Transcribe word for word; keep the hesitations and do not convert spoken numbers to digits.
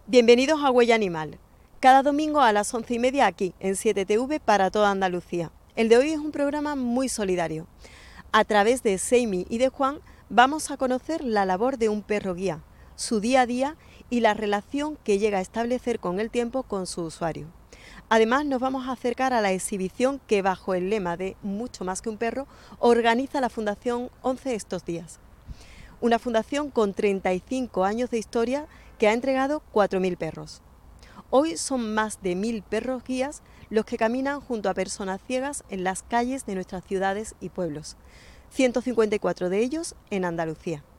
Bienvenidos a Huella Animal. Cada domingo a las once y media aquí, en siete T V para toda Andalucía. El de hoy es un programa muy solidario. A través de Seimi y de Juan vamos a conocer la labor de un perro guía, su día a día y la relación que llega a establecer con el tiempo con su usuario. Además, nos vamos a acercar a la exhibición que, bajo el lema de Mucho más que un perro, organiza la Fundación once estos días. Una fundación con treinta y cinco años de historia que ha entregado cuatro mil perros. Hoy son más de mil perros guías los que caminan junto a personas ciegas en las calles de nuestras ciudades y pueblos, ciento cincuenta y cuatro de ellos en Andalucía.